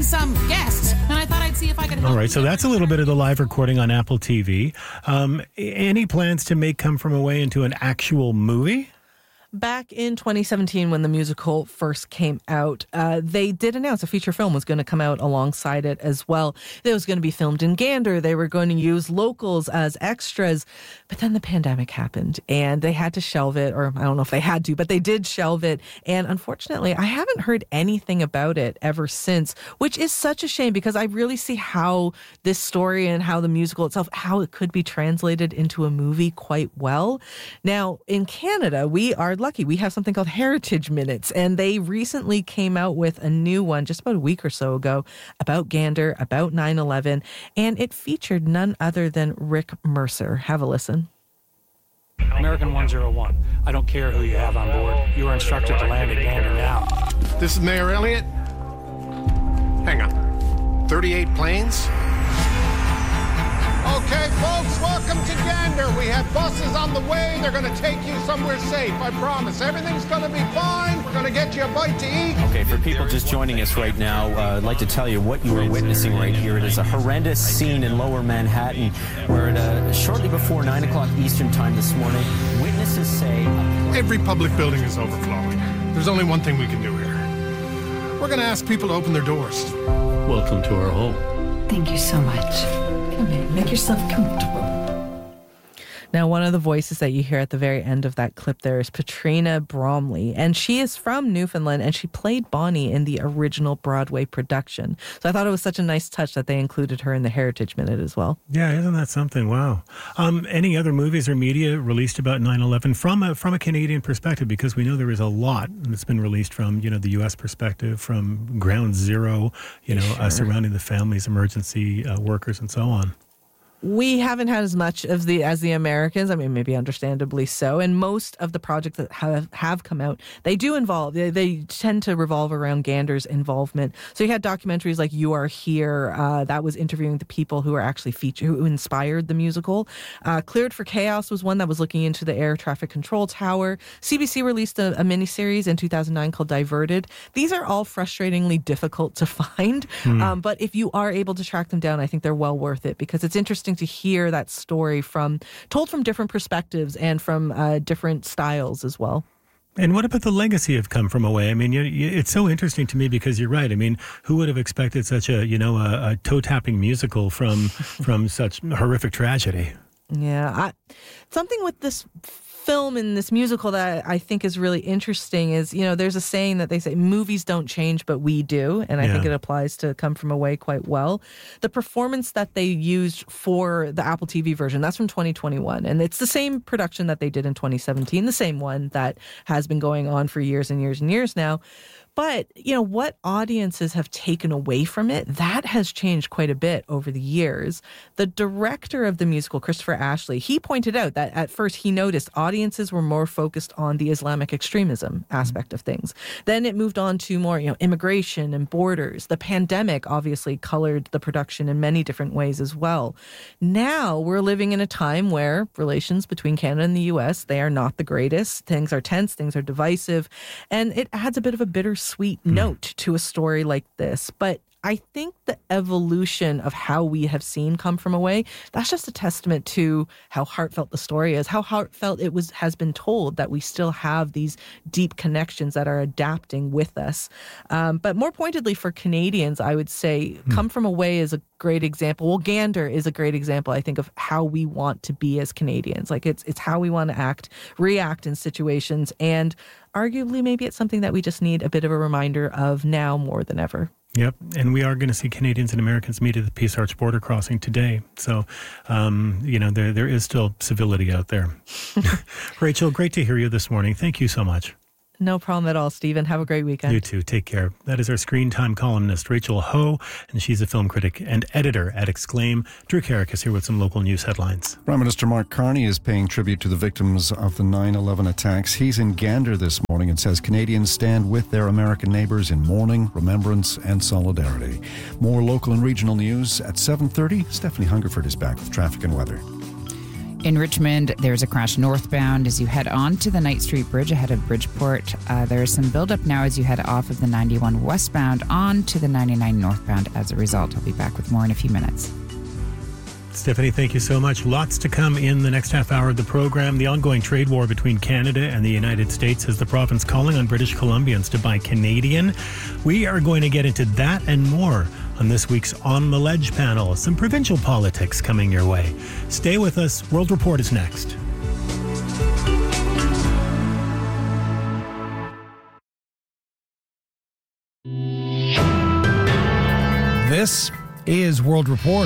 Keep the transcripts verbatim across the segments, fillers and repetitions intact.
having some guests, and I thought I'd see if I could help. All right, so that's a little bit of the live recording on Apple T V. Um, any plans to make Come From Away into an actual movie? Back in twenty seventeen, when the musical first came out, uh, they did announce a feature film was going to come out alongside it as well. It was going to be filmed in Gander. They were going to use locals as extras. But then the pandemic happened, and they had to shelve it, or I don't know if they had to, but they did shelve it. And unfortunately, I haven't heard anything about it ever since, which is such a shame because I really see how this story and how the musical itself, how it could be translated into a movie quite well. Now, in Canada, we are lucky. We have something called Heritage Minutes, and they recently came out with a new one just about a week or so ago about Gander, about nine eleven, and it featured none other than Rick Mercer. Have a listen. American one oh one, I don't care who you have on board. You are instructed to land at Gander now. This is Mayor Elliott. Hang on. thirty-eight planes? Okay, folks, welcome to Gander. We have buses on the way. They're going to take you somewhere safe, I promise. Everything's going to be fine. We're going to get you a bite to eat. Okay, for people just joining us right now, uh, I'd like to tell you what you are witnessing right here. It is a horrendous scene in Lower Manhattan where at, uh, shortly before nine o'clock Eastern time this morning, witnesses say... Every public building is overflowing. There's only one thing we can do here. We're going to ask people to open their doors. Welcome to our home. Thank you so much. Come in, make yourself comfortable. Now, one of the voices that you hear at the very end of that clip there is Patrina Bromley, and she is from Newfoundland, and she played Bonnie in the original Broadway production. So I thought it was such a nice touch that they included her in the Heritage Minute as well. Yeah, isn't that something? Wow. Um, any other movies or media released about nine eleven from a, from a Canadian perspective? Because we know there is a lot that's been released from, you know, the U S perspective, from Ground Zero, you know, sure. uh, surrounding the families, emergency uh, workers, and so on. We haven't had as much of the as the Americans. I mean, maybe understandably so. And most of the projects that have, have come out, they do involve, they, they tend to revolve around Gander's involvement. So you had documentaries like You Are Here, uh, that was interviewing the people who are actually featured, who inspired the musical. Uh, Cleared for Chaos was one that was looking into the air traffic control tower. C B C released a, a miniseries in two thousand nine called Diverted. These are all frustratingly difficult to find. Mm. Um, but if you are able to track them down, I think they're well worth it because it's interesting to hear that story from told from different perspectives and from uh, different styles as well. And what about the legacy of Come From Away? I mean, you, you, it's so interesting to me because you're right. I mean, who would have expected such a, you know, a, a toe-tapping musical from from such horrific tragedy? Yeah, I, something with this film and this musical that I think is really interesting is, you know, there's a saying that they say movies don't change, but we do. And I yeah. think it applies to Come From Away quite well. The performance that they used for the Apple T V version, that's from twenty twenty-one. And it's the same production that they did in twenty seventeen, the same one that has been going on for years and years and years now. But, you know, what audiences have taken away from it, that has changed quite a bit over the years. The director of the musical, Christopher Ashley, he pointed out that at first he noticed audiences were more focused on the Islamic extremism aspect mm-hmm. of things. Then it moved on to more, you know, immigration and borders. The pandemic obviously colored the production in many different ways as well. Now we're living in a time where relations between Canada and the U S, they are not the greatest. Things are tense, things are divisive, and it adds a bit of a bittersweet note to a story like this. But I think the evolution of how we have seen Come From Away, that's just a testament to how heartfelt the story is, how heartfelt it was has been told, that we still have these deep connections that are adapting with us. Um, but more pointedly for Canadians, I would say mm. Come From Away is a great example. Well, Gander is a great example, I think, of how we want to be as Canadians. Like it's it's how we want to act, react in situations, and arguably maybe it's something that we just need a bit of a reminder of now more than ever. Yep, and we are going to see Canadians and Americans meet at the Peace Arch border crossing today. So, um, you know, there there is still civility out there. Rachel, great to hear you this morning. Thank you so much. No problem at all, Stephen. Have a great weekend. You too. Take care. That is our Screen Time columnist, Rachel Ho, and she's a film critic and editor at Exclaim. Drew Carrick is here with some local news headlines. Prime Minister Mark Carney is paying tribute to the victims of the nine eleven attacks. He's in Gander this morning and says Canadians stand with their American neighbours in mourning, remembrance, and solidarity. More local and regional news at seven thirty. Stephanie Hungerford is back with traffic and weather. In Richmond, there's a crash northbound as you head on to the Knight Street Bridge ahead of Bridgeport. Uh, there is some buildup now as you head off of the ninety-one westbound on to the ninety-nine northbound as a result. I'll be back with more in a few minutes. Stephanie, thank you so much. Lots to come in the next half hour of the program. The ongoing trade war between Canada and the United States has the province calling on British Columbians to buy Canadian. We are going to get into that and more on this week's On the Ledge panel. Some provincial politics coming your way. Stay with us. World Report is next. This is World Report.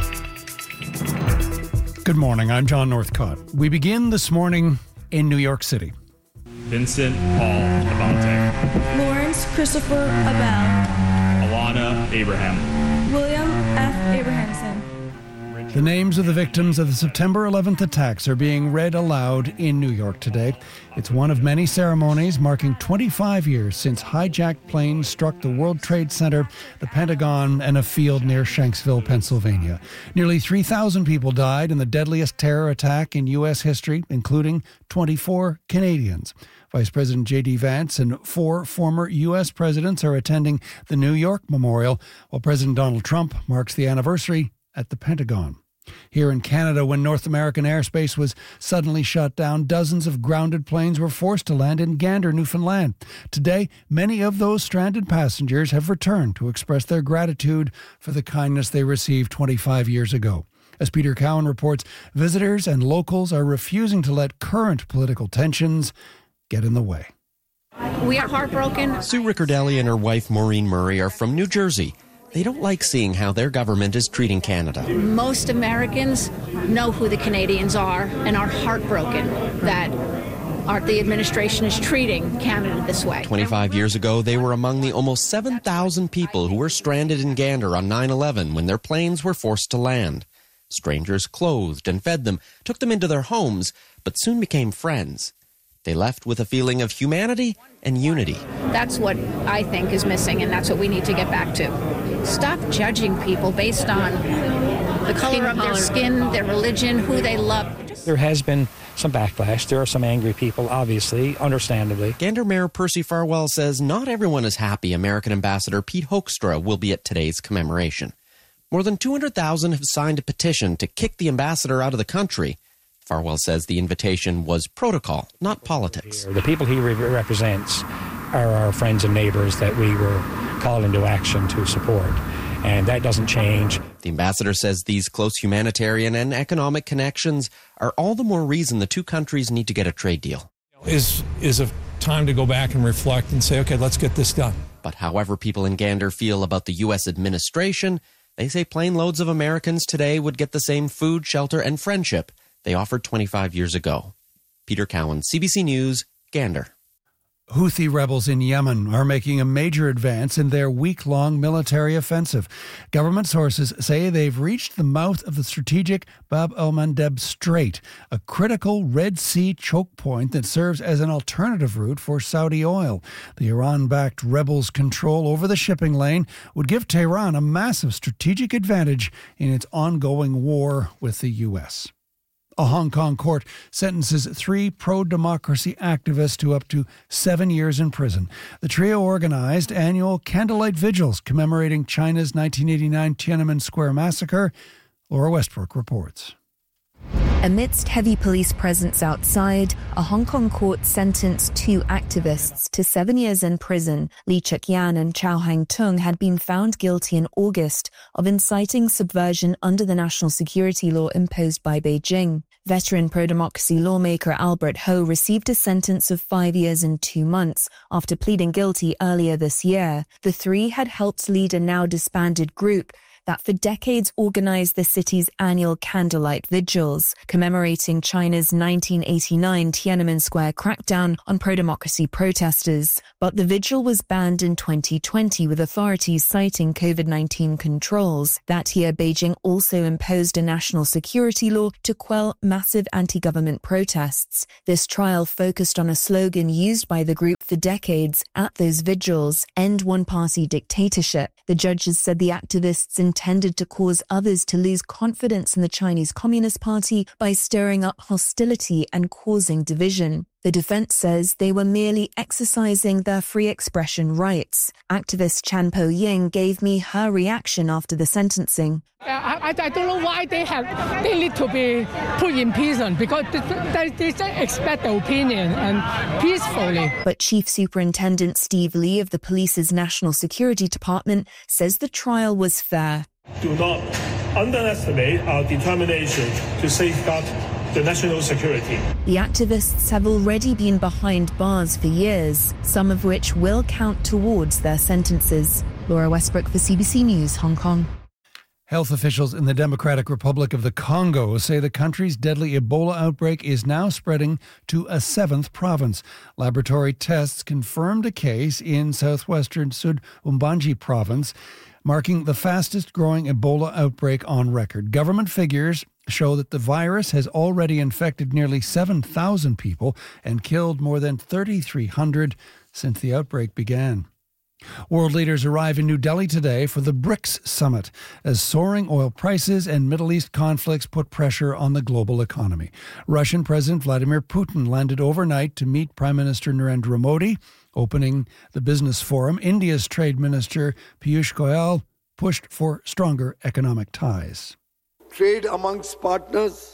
Good morning, I'm John Northcott. We begin this morning in New York City. Vincent Paul Abante. Lawrence Christopher Abel. Alana Abraham. William F. Abrahamson. The names of the victims of the September eleventh attacks are being read aloud in New York today. It's one of many ceremonies marking twenty-five years since hijacked planes struck the World Trade Center, the Pentagon, and a field near Shanksville, Pennsylvania. Nearly three thousand people died in the deadliest terror attack in U S history, including twenty-four Canadians. Vice President J D Vance and four former U S presidents are attending the New York Memorial, while President Donald Trump marks the anniversary at the Pentagon. Here in Canada, when North American airspace was suddenly shut down, dozens of grounded planes were forced to land in Gander, Newfoundland. Today, many of those stranded passengers have returned to express their gratitude for the kindness they received twenty-five years ago. As Peter Cowan reports, visitors and locals are refusing to let current political tensions get in the way. We are heartbroken. Sue Riccardelli and her wife Maureen Murray are from New Jersey. They don't like seeing how their government is treating Canada. Most Americans know who the Canadians are and are heartbroken that our, the administration is treating Canada this way. twenty-five years ago, they were among the almost seven thousand people who were stranded in Gander on nine eleven when their planes were forced to land. Strangers clothed and fed them, took them into their homes, but soon became friends. They left with a feeling of humanity and unity. That's what I think is missing, and that's what we need to get back to. Stop judging people based on the color of their skin, their religion, who they love. There has been some backlash. There are some angry people, obviously, understandably. Gander Mayor Percy Farwell says not everyone is happy American Ambassador Pete Hoekstra will be at today's commemoration. More than two hundred thousand have signed a petition to kick the ambassador out of the country. Farwell says the invitation was protocol, not politics. The people he re- represents are our friends and neighbors that we were called into action to support, and that doesn't change. The ambassador says these close humanitarian and economic connections are all the more reason the two countries need to get a trade deal. Is is a time to go back and reflect and say, okay, let's get this done. But however people in Gander feel about the U S administration, they say plane loads of Americans today would get the same food, shelter, and friendship they offered twenty-five years ago. Peter Cowan, C B C News, Gander. Houthi rebels in Yemen are making a major advance in their week-long military offensive. Government sources say they've reached the mouth of the strategic Bab el-Mandeb Strait, a critical Red Sea choke point that serves as an alternative route for Saudi oil. The Iran-backed rebels' control over the shipping lane would give Tehran a massive strategic advantage in its ongoing war with the U S. A Hong Kong court sentences three pro-democracy activists to up to seven years in prison. The trio organized annual candlelight vigils commemorating China's nineteen eighty-nine Tiananmen Square massacre. Laura Westbrook reports. Amidst heavy police presence outside, a Hong Kong court sentenced two activists to seven years in prison. Lee Chuk-yan and Chow Hang-tung had been found guilty in August of inciting subversion under the national security law imposed by Beijing. Veteran pro-democracy lawmaker Albert Ho received a sentence of five years and two months after pleading guilty earlier this year. The three had helped lead a now disbanded group that for decades organized the city's annual candlelight vigils, commemorating China's nineteen eighty-nine Tiananmen Square crackdown on pro-democracy protesters. But the vigil was banned in twenty twenty, with authorities citing covid nineteen controls. That year, Beijing also imposed a national security law to quell massive anti-government protests. This trial focused on a slogan used by the group for decades at those vigils: end one-party dictatorship. The judges said the activists intended to cause others to lose confidence in the Chinese Communist Party by stirring up hostility and causing division. The defense says they were merely exercising their free expression rights. Activist Chan Po-ying gave me her reaction after the sentencing. I, I don't know why they have they need to be put in prison, because they, they just expect the opinion and peacefully. But Chief Superintendent Steve Lee of the police's National Security Department says the trial was fair. Do not underestimate our determination to safeguard the national security. The activists have already been behind bars for years, some of which will count towards their sentences. Laura Westbrook for C B C News, Hong Kong. Health officials in the Democratic Republic of the Congo say the country's deadly Ebola outbreak is now spreading to a seventh province. Laboratory tests confirmed a case in southwestern Sud Umbanji province, marking the fastest growing Ebola outbreak on record. Government figures show that the virus has already infected nearly seven thousand people and killed more than thirty-three hundred since the outbreak began. World leaders arrive in New Delhi today for the BRICS summit as soaring oil prices and Middle East conflicts put pressure on the global economy. Russian President Vladimir Putin landed overnight to meet Prime Minister Narendra Modi, opening the business forum. India's Trade Minister Piyush Goyal pushed for stronger economic ties. Trade amongst partners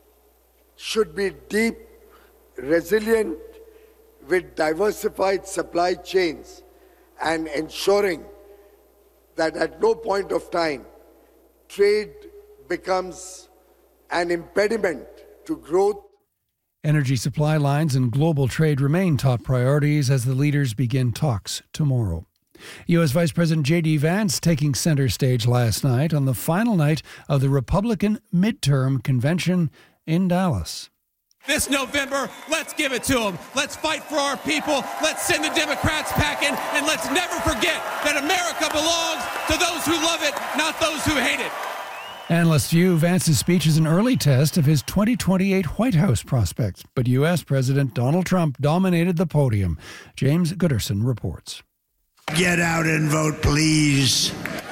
should be deep, resilient, with diversified supply chains, and ensuring that at no point of time trade becomes an impediment to growth. Energy supply lines and global trade remain top priorities as the leaders begin talks tomorrow. U S Vice President J D Vance taking center stage last night on the final night of the Republican midterm convention in Dallas. This November, let's give it to them. Let's fight for our people. Let's send the Democrats packing, and let's never forget that America belongs to those who love it, not those who hate it. Analysts view Vance's speech as an early test of his twenty twenty-eight White House prospects, but U S President Donald Trump dominated the podium. James Gooderson reports. Get out and vote, please.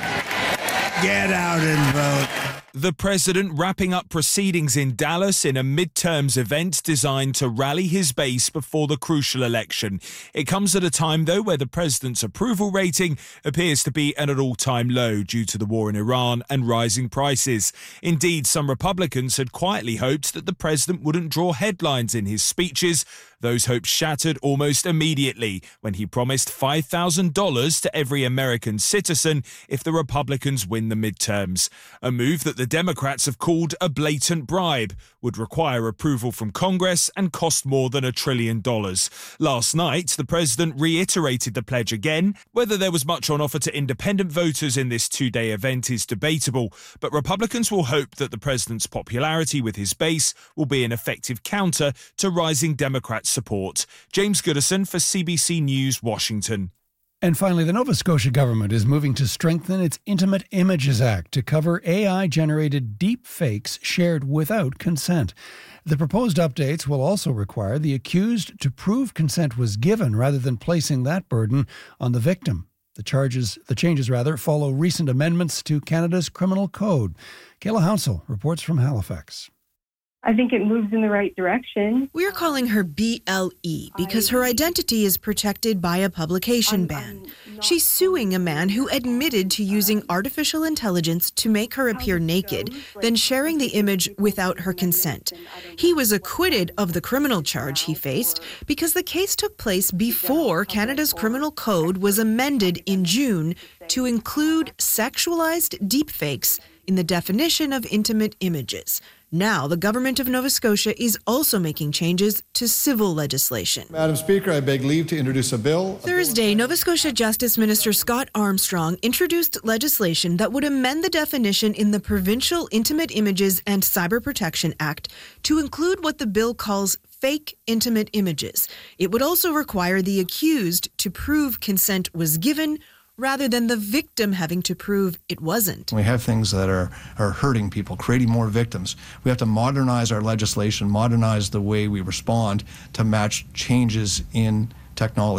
Get out and vote. The president wrapping up proceedings in Dallas in a midterms event designed to rally his base before the crucial election. It comes at a time, though, where the president's approval rating appears to be at an all-time low due to the war in Iran and rising prices. Indeed, some Republicans had quietly hoped that the president wouldn't draw headlines in his speeches. Those hopes shattered almost immediately when he promised five thousand dollars to every American citizen if the Republicans win the midterms. A move that the Democrats have called a blatant bribe, would require approval from Congress and cost more than a trillion dollars. Last night, the president reiterated the pledge again. Whether there was much on offer to independent voters in this two-day event is debatable, but Republicans will hope that the president's popularity with his base will be an effective counter to rising Democrat support. James Gooderson for C B C News, Washington. And finally, the Nova Scotia government is moving to strengthen its Intimate Images Act to cover A I-generated deep fakes shared without consent. The proposed updates will also require the accused to prove consent was given rather than placing that burden on the victim. The charges, the changes rather, follow recent amendments to Canada's Criminal Code. Kayla Hounsell reports from Halifax. I think it moves in the right direction. We're calling her B L E because her identity is protected by a publication ban. She's suing a man who admitted to using artificial intelligence to make her appear naked, then sharing the image without her consent. He was acquitted of the criminal charge he faced because the case took place before Canada's Criminal Code was amended in June to include sexualized deepfakes in the definition of intimate images. Now, the government of Nova Scotia is also making changes to civil legislation. Madam Speaker, I beg leave to introduce a bill. Thursday, Nova Scotia Justice Minister Scott Armstrong introduced legislation that would amend the definition in the Provincial Intimate Images and Cyber Protection Act to include what the bill calls fake intimate images. It would also require the accused to prove consent was given rather than the victim having to prove it wasn't. We have things that are, are hurting people, creating more victims. We have to modernize our legislation, modernize the way we respond to match changes in technology.